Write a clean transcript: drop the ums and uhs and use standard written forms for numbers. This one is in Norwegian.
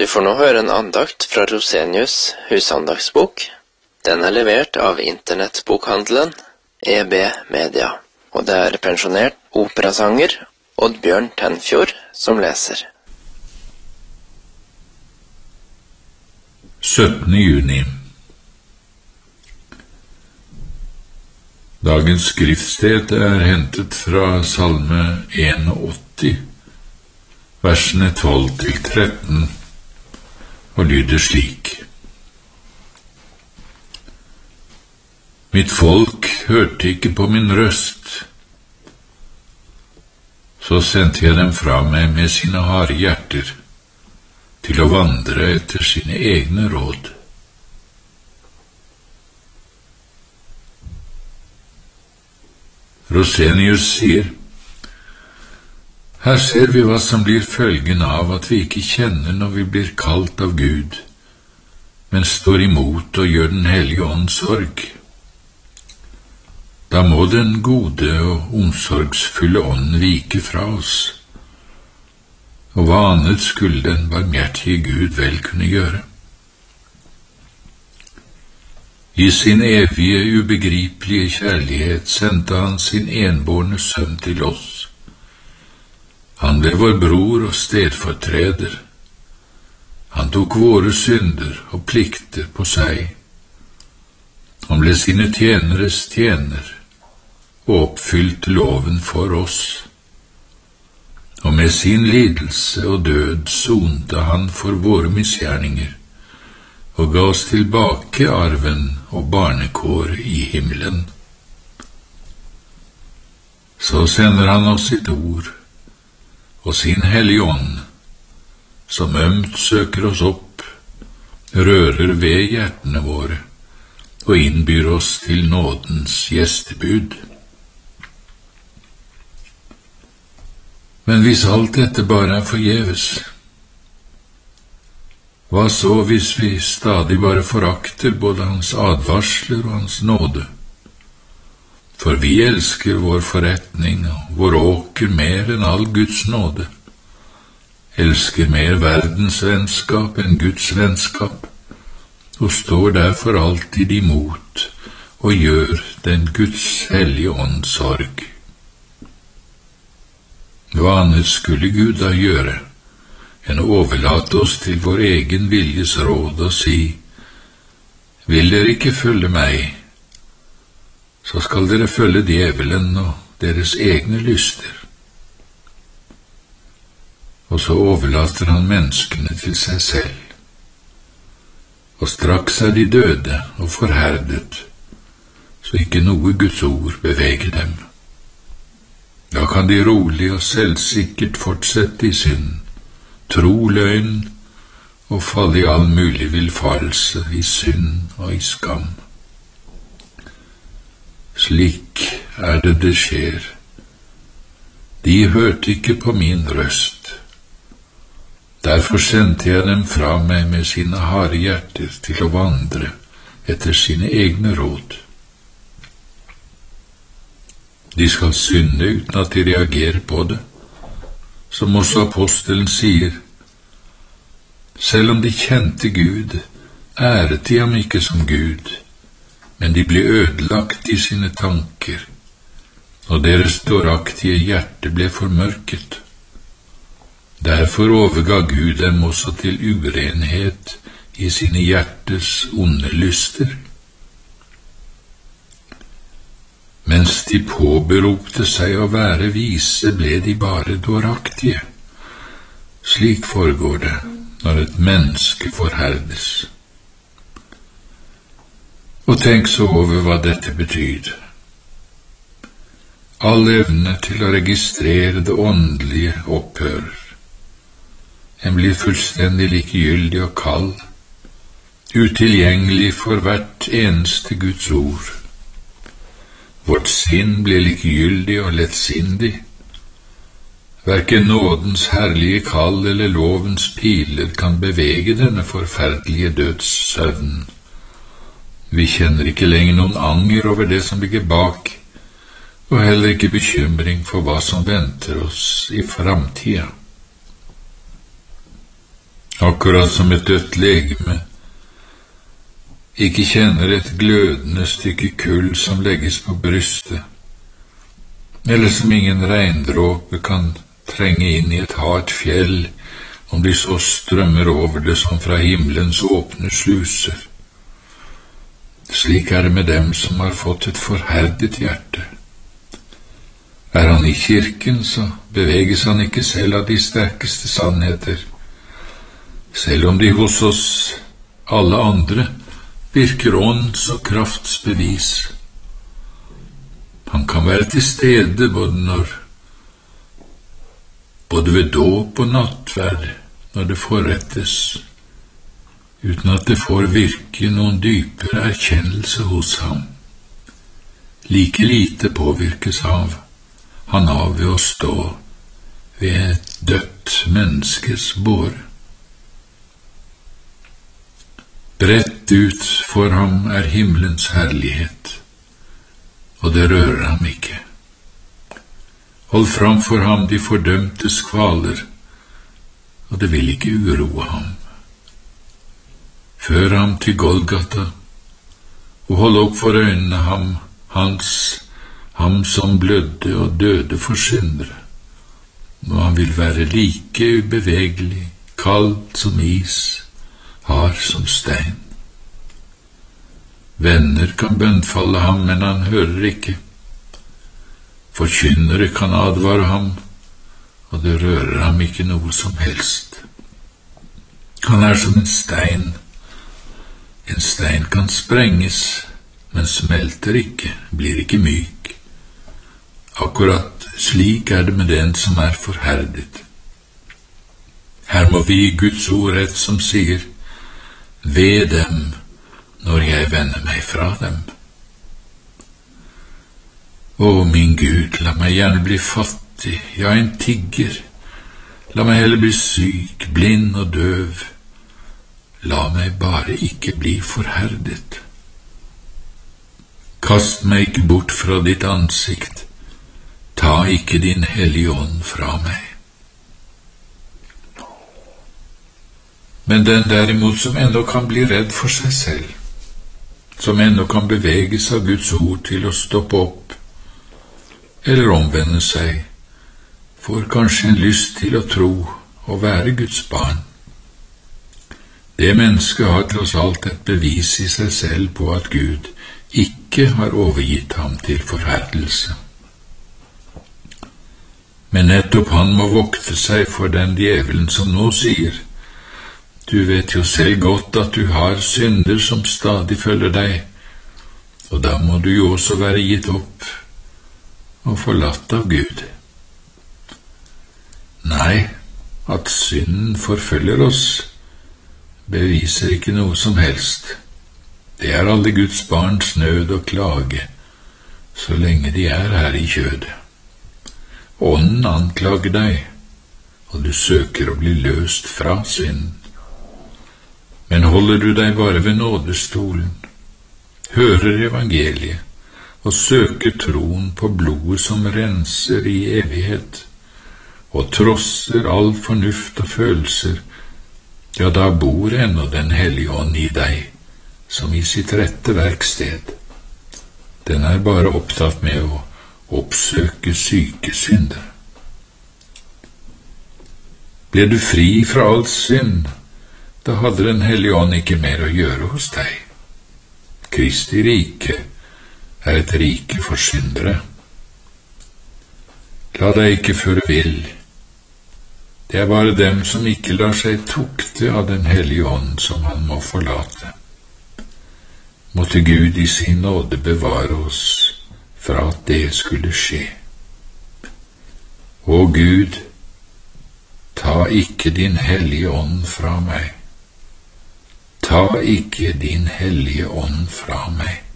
Du får nå høre en andakt fra Rosenius husandagsbok. Den er levert av internettbokhandelen EB Media, og det er pensjonert operasanger Oddbjørn Tenfjord som leser. 17. juni. Dagens skriftsted er hentet fra Salme 81, versene 12-13, og lyder slik. Mitt folk hørte ikke på min røst, så sendte jeg dem fra meg med sine harde hjerter til å vandre etter sine egne råd. Rosenius sier, her ser vi hva som blir følgen av at vi ikke kjenner når vi blir kalt av Gud, men står imot og gjør den hellige ånds sorg. Da må den gode og omsorgsfulle ånden vike fra oss, og hva annet skulle den barmhjertige Gud vel kunne gjøre? I sin evige, ubegripelige kjærlighet sendte han sin enbårne sønn til oss. Han ble vår bror og stedfortreder. Han tok våre synder og plikter på seg. Han ble sine tjeneres tjener og oppfylte loven for oss. Og med sin lidelse og død sonte han for våre misgjerninger og ga oss tilbake arven og barnekår i himmelen. Så sender han oss sitt ord og sin hellige ånd, som ømt søker oss opp, rører ved hjertene våre og innbyr oss til nådens gjestebud. Men hvis alt dette bare er forgjeves, hva så hvis vi stadig bare forakter både hans advarsler og hans nåde? For vi elsker vår forretning og vår åker mer enn all Guds nåde, elsker mer verdens vennskap enn Guds vennskap, og står derfor alltid imot og gjør den Guds hellige ånds sorg. Hva annet skulle Gud da gjøre enn å overlate oss til vår egen viljes råd og si, vil dere ikke følge meg, så skal dere følge djevelen og deres egne lyster. Og så overlater han menneskene til seg selv. Og straks er de døde og forherdet, så ikke noe Guds ord beveger dem. Da kan de rolig og selvsikkert fortsette i synd, tro løgn og falle i all mulig villfarelse, i synd og i skam. Slik er det skjer. De hørte ikke på min røst. Derfor sendte jeg dem fra meg med sine harde hjerter til å vandre etter sine egne råd. De skal synde uten at de reagerer på det, som også apostelen sier. Selv om de kjente Gud, æret de ham ikke som Gud, men de ble ødelagt i sine tanker, og deres dåraktige hjerte ble formørket. Derfor overga Gud dem også til urenhet i sine hjertes onde lyster. Mens de påberopte seg å være vise, ble de bare dåraktige. Slik foregår det når et menneske forherdes. Og tenk så over hva dette betyr. All evne til å registrere det åndelige opphører. En blir fullstendig likegyldig og kald, utilgjengelig for hvert eneste Guds ord. Vårt sinn blir likegyldig og lettsindig. Hverken nådens herlige kall eller lovens piler kan bevege denne forferdelige dødssøvn. Vi kjenner ikke lenger noen anger over det som ligger bak, og heller ikke bekymring for hva som venter oss i framtida. akkurat som et dødt legeme ikke kjenner et glødende stykke kull som legges på brystet, eller som ingen regndråpe kan trenge inn i et hardt fjell om de så strømmer over det som fra himmelens åpne sluser. Slik er det med dem som har fått et forherdet hjerte. Er han i kirken, så beveges han ikke selv av de sterkeste sannheter, selv om de hos oss alle andre virker ånds- og kraftsbevis. Han kan være til stede både ved dåp og nattverd når det forrettes, uten at det får virke noen dypere erkjennelse hos ham. Like lite påvirkes han av ved å stå ved et dødt menneskes båre. Bredt ut for ham er himmelens herlighet, og det rører ham ikke. Hold fram for ham de fordømtes kvaler, og det vil ikke uroe ham. Før ham til Golgata, og hold opp for øynene ham som blødde og døde for syndere, og han vil være like ubevegelig, kald som is, hard som stein. Venner kan bønnfalle ham, men han hører ikke. Forkynnere kan advare ham, og det rører ham ikke noe som helst. Han er som en stein. En stein kan sprenges, men smelter ikke, blir ikke myk. Akkurat slik er det med den som er forherdet. Her må vi i Guds ord rett som sier, ved dem når jeg vender meg fra dem. Å, min Gud, la meg gjerne bli fattig, ja, en tigger. La meg heller bli syk, blind og døv. La meg bare ikke bli forherdet. Kast meg ikke bort fra ditt ansikt. Ta ikke din hellige ånd fra meg. Men den derimot som ennå kan bli redd for seg selv, som ennå kan beveges av Guds ord til å stoppe opp, eller omvende seg, får kanskje en lyst til å tro og være Guds barn. Det mennesket har tross alt et bevis i seg selv på at Gud ikke har overgitt ham til forherdelse. Men nettopp han må vokte seg for den djevelen som nå sier, du vet jo selv godt at du har synder som stadig følger deg, og da må du jo også være gitt opp og forlatt av Gud. Nei, at synden forfølger oss, beviser ikke noe som helst. Det er alle Guds barns nød og klage, så lenge de er her i kjødet. Ånden anklager deg, og du søker å bli løst fra synden. Men holder du deg bare ved nådestolen, hører evangeliet, og søker troen på blodet som renser i evighet, og trosser all fornuft og følelser, ja, da bor ennå den hellige ånd i deg, som i sitt rette verksted. Den er bare opptatt med å oppsøke syke synder. Ble du fri fra all synd, da hadde den hellige ånd ikke mer å gjøre hos deg. Kristi rike er et rike for syndere. La deg ikke føre vill. Det er bare dem som ikke lar seg tukte av den hellige ånd som han må forlate. Måtte Gud i sin nåde bevare oss fra at det skulle skje. Å Gud, ta ikke din hellige ånd fra meg. Ta ikke din hellige ånd fra meg.